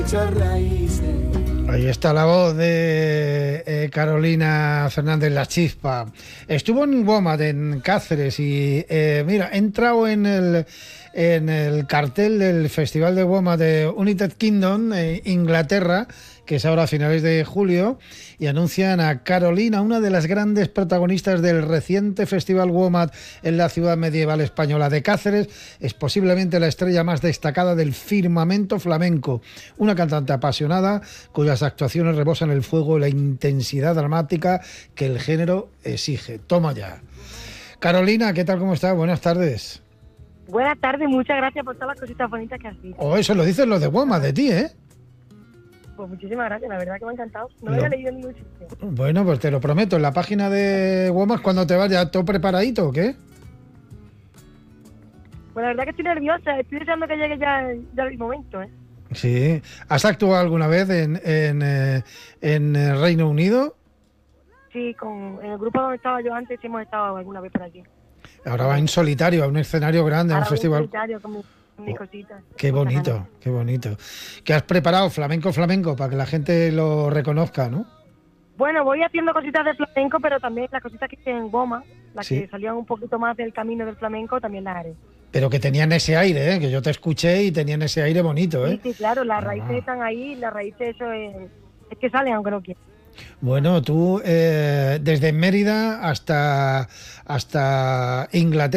Ahí está la voz de Carolina Fernández La Chispa. Estuvo en WOMAD, en Cáceres, y mira, he entrado en el cartel del Festival de WOMAD de United Kingdom, Inglaterra, que es ahora a finales de julio, y anuncian a Carolina, una de las grandes protagonistas del reciente Festival WOMAD en la ciudad medieval española de Cáceres. Es posiblemente la estrella más destacada del firmamento flamenco, una cantante apasionada cuyas actuaciones rebosan el fuego y la intensidad dramática que el género exige. Toma ya. Carolina, ¿qué tal? ¿Cómo estás? Buenas tardes. Buenas tardes, muchas gracias por todas las cositas bonitas que has dicho. Oh, eso lo dicen los de WOMAD de ti, ¿eh? Pues muchísimas gracias, la verdad que me ha encantado. No lo había leído en ningún sitio. Bueno, pues te lo prometo, en la página de WOMAD, cuando te vayas, ¿todo preparadito o qué? Pues la verdad que estoy nerviosa, estoy deseando que llegue ya el momento, ¿eh? Sí. ¿Has actuado alguna vez en Reino Unido? Sí, en el grupo donde estaba yo antes sí hemos estado alguna vez por allí. Ahora va en solitario, a un escenario grande, a un festival. En solitario con mis cositas. Qué bonito, qué bonito. ¿Qué has preparado? Flamenco, para que la gente lo reconozca, ¿no? Bueno, voy haciendo cositas de flamenco, pero también las cositas que hice en WOMAD, las Sí. que salían un poquito más del camino del flamenco, también las haré. Pero que tenían ese aire, ¿eh? Que yo te escuché y tenían ese aire bonito, ¿eh? Sí, claro, las raíces están ahí, las raíces eso es que salen aunque no quieran. Bueno, tú desde Mérida hasta Inglaterra.